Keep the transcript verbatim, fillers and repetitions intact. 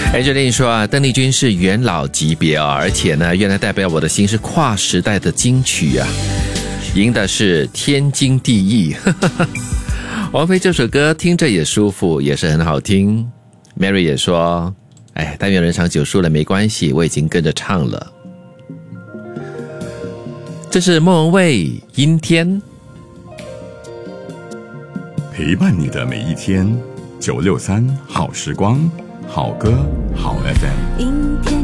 哎，就跟你说啊，邓丽君是元老级别啊，而且呢，原来代表我的心是跨时代的金曲啊，赢的是天经地义。王菲这首歌听着也舒服，也是很好听。Mary 也说，哎，但愿人长久输了没关系，我已经跟着唱了。这是莫文蔚《阴天》， 陪伴你的每一天。九六三好时光，好歌好 F M。